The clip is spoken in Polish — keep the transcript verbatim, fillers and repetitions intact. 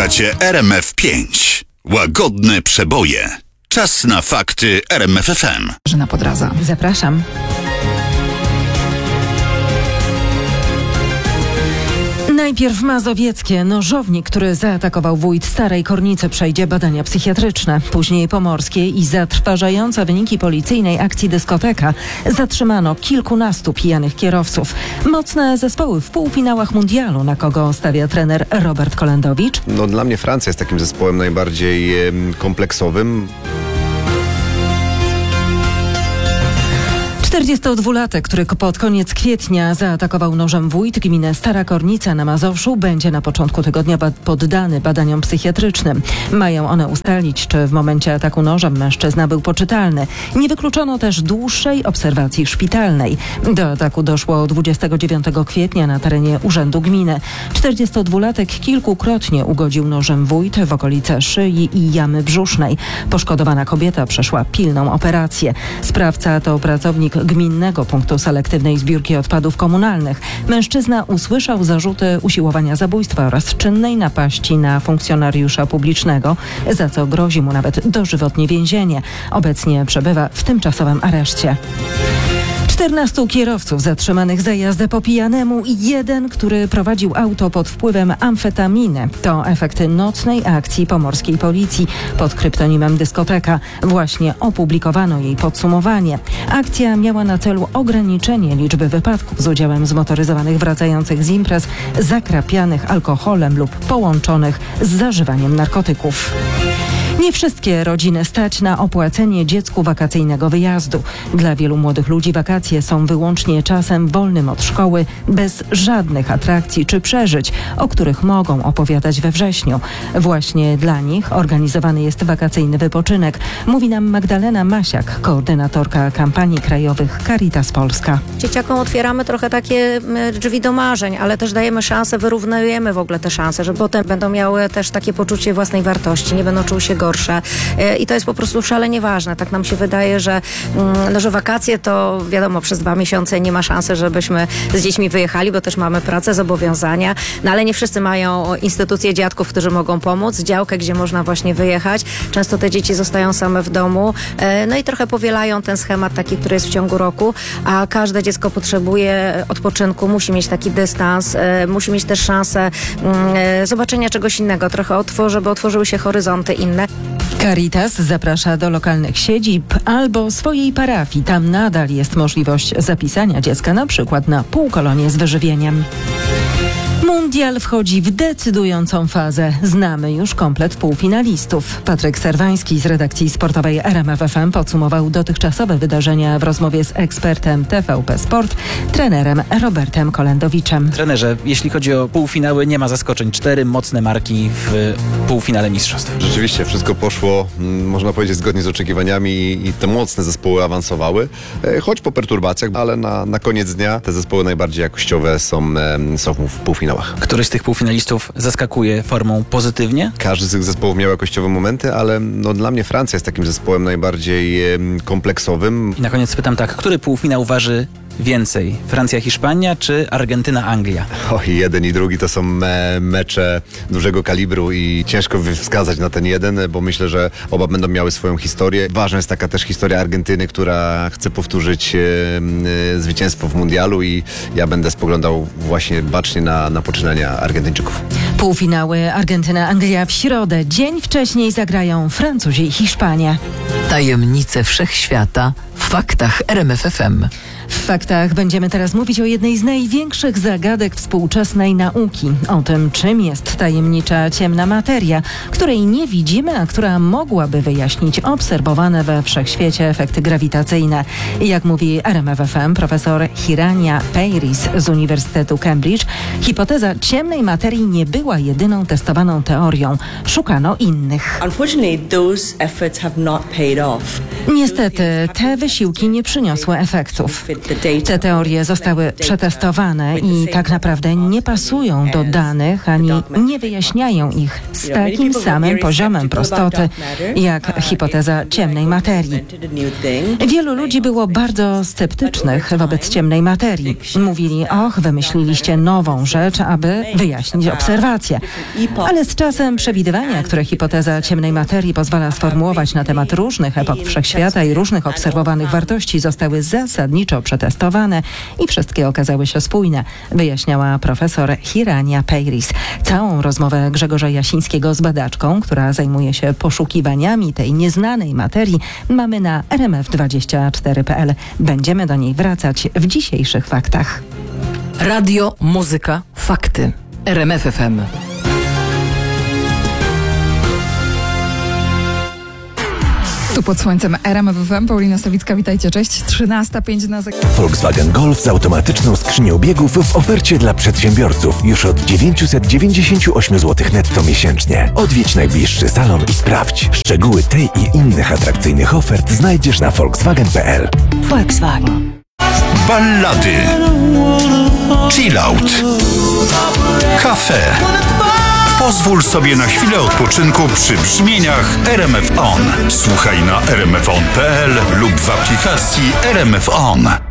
Słuchacie R M F pięć. Łagodne przeboje. Czas na fakty R M F F M. Żena Podradza. Zapraszam. Najpierw mazowieckie. Nożownik, który zaatakował wójt Starej Kornicy, przejdzie badania psychiatryczne. Później pomorskie i zatrważające wyniki policyjnej akcji dyskoteka. Zatrzymano kilkunastu pijanych kierowców. Mocne zespoły w półfinałach mundialu. Na kogo stawia trener Robert Kolendowicz? No, dla mnie Francja jest takim zespołem najbardziej e, kompleksowym. czterdziestodwulatek, który pod koniec kwietnia zaatakował nożem wójt gminy Stara Kornica na Mazowszu, będzie na początku tygodnia ba- poddany badaniom psychiatrycznym. Mają one ustalić, czy w momencie ataku nożem mężczyzna był poczytalny. Nie wykluczono też dłuższej obserwacji szpitalnej. Do ataku doszło dwudziestego dziewiątego kwietnia na terenie urzędu gminy. czterdziestodwulatek kilkukrotnie ugodził nożem wójt w okolice szyi i jamy brzusznej. Poszkodowana kobieta przeszła pilną operację. Sprawca to pracownik Gminnego Punktu Selektywnej Zbiórki Odpadów Komunalnych. Mężczyzna usłyszał zarzuty usiłowania zabójstwa oraz czynnej napaści na funkcjonariusza publicznego, za co grozi mu nawet dożywotnie więzienie. Obecnie przebywa w tymczasowym areszcie. czternastu kierowców zatrzymanych za jazdę po pijanemu i jeden, który prowadził auto pod wpływem amfetaminy. To efekty nocnej akcji pomorskiej policji pod kryptonimem Dyskoteka. Właśnie opublikowano jej podsumowanie. Akcja miała na celu ograniczenie liczby wypadków z udziałem zmotoryzowanych wracających z imprez, zakrapianych alkoholem lub połączonych z zażywaniem narkotyków. Nie wszystkie rodziny stać na opłacenie dziecku wakacyjnego wyjazdu. Dla wielu młodych ludzi wakacje są wyłącznie czasem wolnym od szkoły, bez żadnych atrakcji czy przeżyć, o których mogą opowiadać we wrześniu. Właśnie dla nich organizowany jest wakacyjny wypoczynek, mówi nam Magdalena Masiak, koordynatorka kampanii krajowych Caritas Polska. Dzieciakom otwieramy trochę takie drzwi do marzeń, ale też dajemy szansę, wyrównujemy w ogóle te szanse, że potem będą miały też takie poczucie własnej wartości, nie będą czuły się gorsze. I to jest po prostu szalenie ważne. Tak nam się wydaje, że, no, że wakacje to wiadomo, przez dwa miesiące nie ma szansy, żebyśmy z dziećmi wyjechali, bo też mamy pracę, zobowiązania, no ale nie wszyscy mają instytucje dziadków, którzy mogą pomóc, działkę, gdzie można właśnie wyjechać. Często te dzieci zostają same w domu, no i trochę powielają ten schemat taki, który jest w ciągu roku, a każde dziecko potrzebuje odpoczynku, musi mieć taki dystans, musi mieć też szansę zobaczenia czegoś innego, trochę otworzy, żeby otworzyły się horyzonty inne. Caritas zaprasza do lokalnych siedzib albo swojej parafii. Tam nadal jest możliwość zapisania dziecka na przykład na półkolonie z wyżywieniem. Mundial wchodzi w decydującą fazę. Znamy już komplet półfinalistów. Patryk Serwański z redakcji sportowej R M F F M podsumował dotychczasowe wydarzenia w rozmowie z ekspertem T V P Sport, trenerem Robertem Kolendowiczem. Trenerze, jeśli chodzi o półfinały, nie ma zaskoczeń. Cztery mocne marki w półfinale mistrzostw. Rzeczywiście wszystko poszło, można powiedzieć, zgodnie z oczekiwaniami i te mocne zespoły awansowały, choć po perturbacjach, ale na, na koniec dnia te zespoły najbardziej jakościowe są, są w półfinałach. Któryś z tych półfinalistów zaskakuje formą pozytywnie? Każdy z tych zespołów miał jakościowe momenty, ale no, dla mnie Francja jest takim zespołem najbardziej e, kompleksowym. I na koniec pytam tak, który półfinał waży więcej? Francja-Hiszpania czy Argentyna-Anglia? Oj, jeden i drugi to są me, mecze dużego kalibru i ciężko wskazać na ten jeden, bo myślę, że oba będą miały swoją historię. Ważna jest taka też historia Argentyny, która chce powtórzyć e, e, zwycięstwo w mundialu i ja będę spoglądał właśnie bacznie na, na poczynania Argentyńczyków. Półfinały Argentyna-Anglia w środę. Dzień wcześniej zagrają Francuzi i Hiszpania. Tajemnice wszechświata w faktach R M F F M. W faktach będziemy teraz mówić o jednej z największych zagadek współczesnej nauki. O tym, czym jest tajemnicza ciemna materia, której nie widzimy, a która mogłaby wyjaśnić obserwowane we wszechświecie efekty grawitacyjne. Jak mówi R M F F M profesor Hirania Peiris z Uniwersytetu Cambridge, hipoteza ciemnej materii nie była jedyną testowaną teorią. Szukano innych. Niestety, te wysiłki nie przyniosły efektów. Te teorie zostały przetestowane i tak naprawdę nie pasują do danych ani nie wyjaśniają ich z z takim samym poziomem prostoty jak hipoteza ciemnej materii. Wielu ludzi było bardzo sceptycznych wobec ciemnej materii. Mówili, och, wymyśliliście nową rzecz, aby wyjaśnić obserwacje. Ale z czasem przewidywania, które hipoteza ciemnej materii pozwala sformułować na temat różnych epok wszechświata i różnych obserwowanych wartości, zostały zasadniczo przetestowane i wszystkie okazały się spójne, wyjaśniała profesor Hirania Peiris. Całą rozmowę Grzegorza Jasińskiego z badaczką, która zajmuje się poszukiwaniami tej nieznanej materii, mamy na r m f dwadzieścia cztery kropka p l. Będziemy do niej wracać w dzisiejszych faktach. Radio, muzyka, fakty. R M F F M. Tu pod słońcem R M F F M, Paulina Sawicka, witajcie, cześć. trzynasta pięć na zegarze. Volkswagen Golf z automatyczną skrzynią biegów w ofercie dla przedsiębiorców już od dziewięćset dziewięćdziesiąt osiem złotych netto miesięcznie. Odwiedź najbliższy salon i sprawdź. Szczegóły tej i innych atrakcyjnych ofert znajdziesz na volkswagen kropka p l. Volkswagen. Ballady, chillout, kafe. Pozwól sobie na chwilę odpoczynku przy brzmieniach R M F On. Słuchaj na r m f on kropka p l lub w aplikacji R M F On.